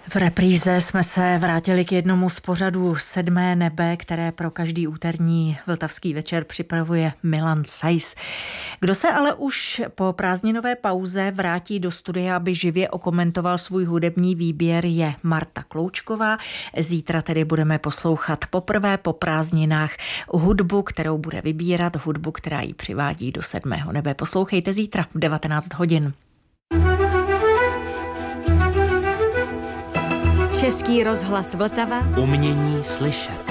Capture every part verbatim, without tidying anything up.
V repríze jsme se vrátili k jednomu z pořadů Sedmé nebe, které pro každý úterní vltavský večer připravuje Milan Sais. Kdo se ale už po prázdninové pauze vrátí do studia, aby živě okomentoval svůj hudební výběr, je Marta Kloučková. Zítra tedy budeme poslouchat poprvé po prázdninách hudbu, kterou bude vybírat, hudbu, která ji přivádí do Sedmého nebe. Poslouchejte zítra v devatenáct hodin. Český rozhlas Vltava. Umění slyšet.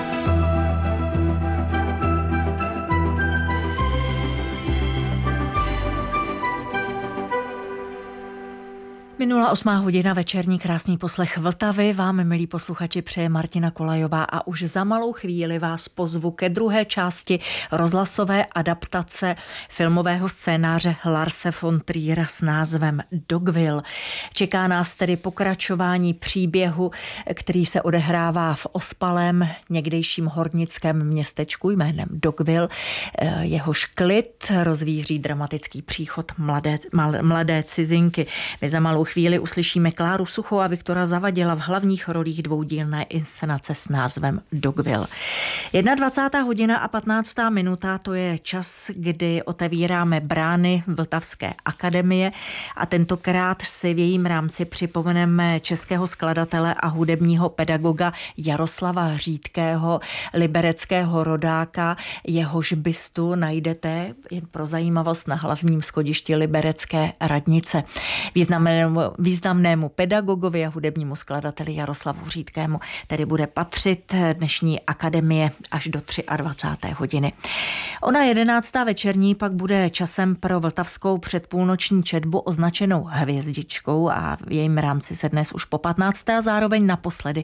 Minula osmá hodina, večerní krásný poslech Vltavy vám, milí posluchači, přeje Martina Kolajová a už za malou chvíli vás pozvu ke druhé části rozhlasové adaptace filmového scénáře Larse von Triera s názvem Dogville. Čeká nás tedy pokračování příběhu, který se odehrává v ospalém někdejším hornickém městečku jménem Dogville. Jehož klid rozvíří dramatický příchod mladé, mladé cizinky. My za malou chvíli uslyšíme Kláru Suchou a Viktora Zavadila v hlavních rolích dvoudílné inscenace s názvem Dogville. dvacátá jedna hodina a patnáctá minuta, to je čas, kdy otevíráme brány Vltavské akademie a tentokrát si v jejím rámci připomeneme českého skladatele a hudebního pedagoga Jaroslava Řídkého, libereckého rodáka. Jehož bystu najdete jen pro zajímavost na hlavním schodišti liberecké radnice. Významnému, významnému pedagogovi a hudebnímu skladateli Jaroslavu Řídkému tedy bude patřit dnešní akademie až do dvacáté třetí hodiny. Ona jedenáctá večerní pak bude časem pro vltavskou předpůlnoční četbu označenou hvězdičkou a v jejím rámci se dnes už po patnácté a zároveň naposledy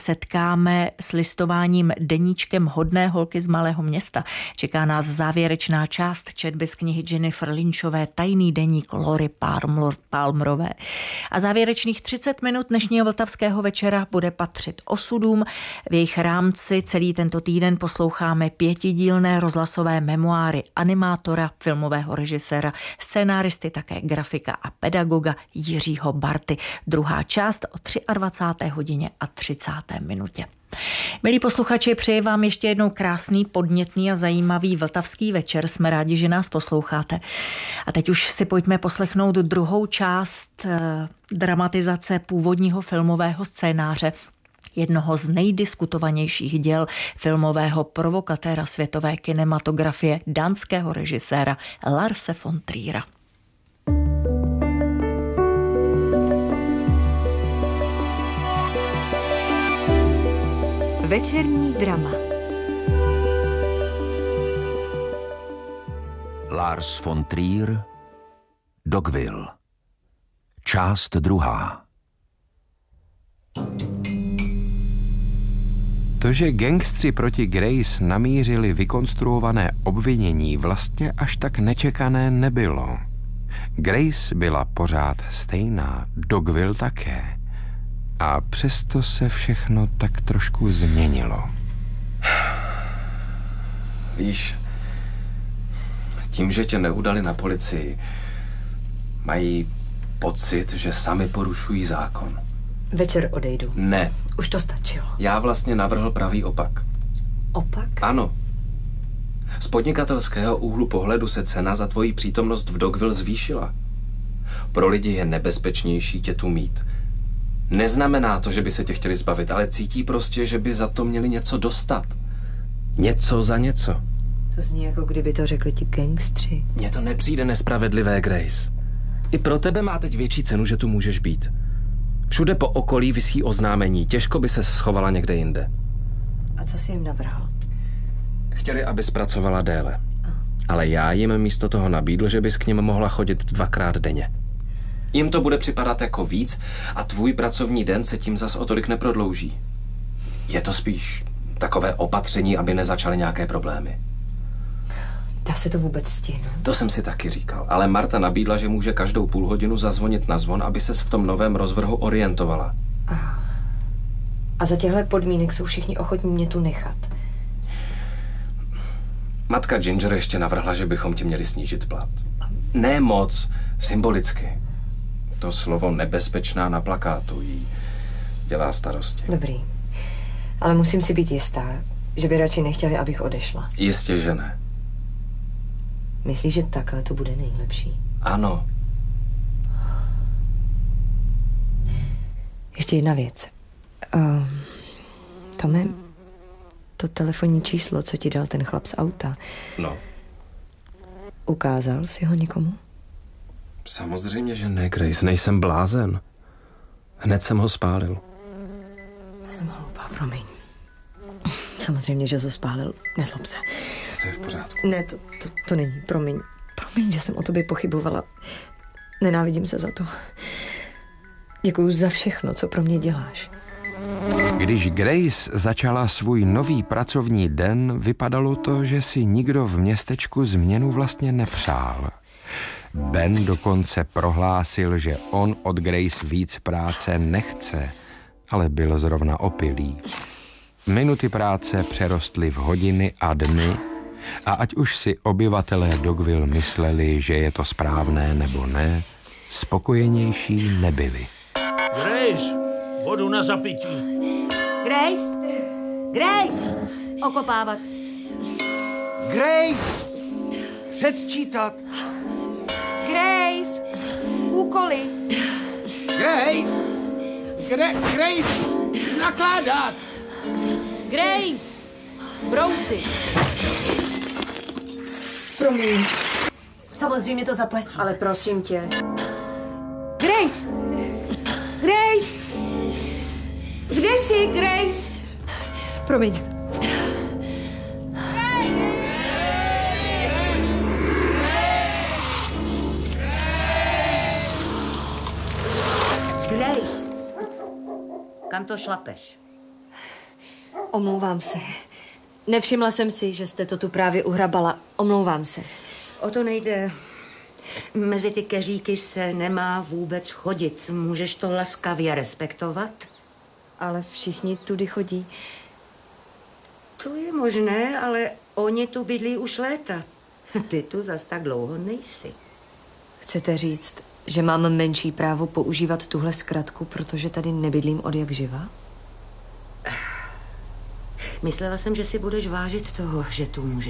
setkáme s listováním deníčkem Hodné holky z malého města. Čeká nás závěrečná část četby z knihy Jennifer Lynchové Tajný deník Lory Palmerové. A závěrečných třicet minut dnešního vltavského večera bude patřit osudům. V jejich rámci celý tento týden posloucháme pětidílné rozhlasové memoáry animátora, filmového režiséra, scénáristy, také grafika a pedagoga Jiřího Barty. Druhá část o dvacáté třetí hodině a třicáté minutě. Milí posluchači, přeji vám ještě jednou krásný, podnětný a zajímavý vltavský večer. Jsme rádi, že nás posloucháte. A teď už si pojďme poslechnout druhou část eh, dramatizace původního filmového scénáře, jednoho z nejdiskutovanějších děl filmového provokatéra světové kinematografie, dánského režiséra Larse von Triera. Večerní drama. Lars von Trier, Dogville. Část druhá. To, že gangstři proti Grace namířili vykonstruované obvinění, vlastně až tak nečekané nebylo. Grace byla pořád stejná, Dogville také. A přesto se všechno tak trošku změnilo. Víš, tím, že tě neudali na policii, mají pocit, že sami porušují zákon. Večer odejdu. Ne. Už to stačilo. Já vlastně navrhl pravý opak. Opak? Ano. Z podnikatelského úhlu pohledu se cena za tvoji přítomnost v Dogville zvýšila. Pro lidi je nebezpečnější tě tu mít. Neznamená to, že by se tě chtěli zbavit, ale cítí prostě, že by za to měli něco dostat. Něco za něco. To zní, jako kdyby to řekli ti gangstři. Mně to nepřijde nespravedlivé, Grace. I pro tebe má teď větší cenu, že tu můžeš být. Všude po okolí visí oznámení. Těžko by se schovala někde jinde. A co jsi jim navrhl? Chtěli, aby zpracovala déle. Ale já jim místo toho nabídl, že bys k nim mohla chodit dvakrát denně. Jim to bude připadat jako víc a tvůj pracovní den se tím zas o tolik neprodlouží. Je to spíš takové opatření, aby nezačaly nějaké problémy. Dá se to vůbec stihnout? To jsem si taky říkal, ale Marta nabídla, že může každou půl hodinu zazvonit na zvon, aby ses v tom novém rozvrhu orientovala. Aha. A za těchto podmínek jsou všichni ochotní mě tu nechat. Matka Ginger ještě navrhla, že bychom ti měli snížit plat. Ne moc, symbolicky. To slovo nebezpečná na plakátu jí dělá starosti. Dobrý. Ale musím si být jistá, že by radši nechtěli, abych odešla. Jistě, že ne. Myslíš, že takhle to bude nejlepší? Ano. Ještě jedna věc. Uh, Tome, to telefonní číslo, co ti dal ten chlap z auta, No. ukázal jsi ho někomu? Samozřejmě, že ne, Grace. Nejsem blázen. Hned jsem ho spálil. Já jsem hloupá, promiň. Samozřejmě, že jsi ho spálil. Nezlob se. To je v pořádku. Ne, to, to, to není. Promiň. Promiň, že jsem o tobě pochybovala. Nenávidím se za to. Děkuju za všechno, co pro mě děláš. Když Grace začala svůj nový pracovní den, vypadalo to, že si nikdo v městečku změnu vlastně nepřál. Ben dokonce prohlásil, že on od Grace víc práce nechce, ale byl zrovna opilý. Minuty práce přerostly v hodiny a dny a ať už si obyvatelé Dogville mysleli, že je to správné nebo ne, spokojenější nebyli. Grace, vodu na zapití. Grace! Grace! Okopávat. Grace! Předčítat! Grace! Úkoly. Grace! Gra- Grace! Nakládat! Grace! Brousy. Promiň. Samozřejmě to zaplatí. Ale prosím tě. Grace! Grace! Kde jsi, Grace? Promiň. Grace! Kam to šlapeš? Omlouvám se. Nevšimla jsem si, že jste to tu právě uhrabala. Omlouvám se. O to nejde. Mezi ty keříky se nemá vůbec chodit. Můžeš to laskavě respektovat? Ale všichni tudy chodí. To je možné, ale oni tu bydlí už léta. Ty tu zas tak dlouho nejsi. Chcete říct, že mám menší právo používat tuhle zkratku, protože tady nebydlím od jak živa? Myslela jsem, že si budeš vážit toho, že tu můžeš